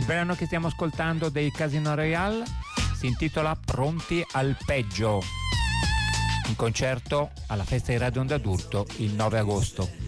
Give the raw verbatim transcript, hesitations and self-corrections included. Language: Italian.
brano che stiamo ascoltando dei Casino Royale si intitola Pronti al peggio, in concerto alla festa di Radio Onda d'Urto il nove agosto.